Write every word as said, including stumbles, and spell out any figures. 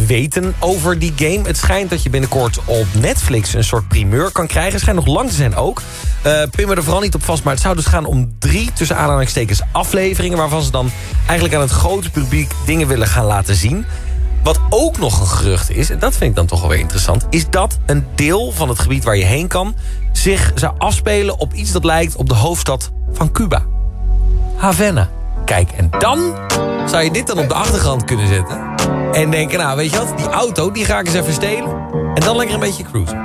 weten over die game. Het schijnt dat je binnenkort op Netflix een soort primeur kan krijgen. Het schijnt nog lang te zijn ook. Uh, pin me er vooral niet op vast, maar het zou dus gaan om drie... tussen aanhalingstekens afleveringen... waarvan ze dan eigenlijk aan het grote publiek dingen willen gaan laten zien. Wat ook nog een gerucht is, en dat vind ik dan toch wel weer interessant... is dat een deel van het gebied waar je heen kan... zich zou afspelen op iets dat lijkt op de hoofdstad van Cuba. Havana. Kijk, en dan zou je dit dan op de achtergrond kunnen zetten... en denken, nou, weet je wat, die auto, die ga ik eens even stelen... en dan lekker een beetje cruisen.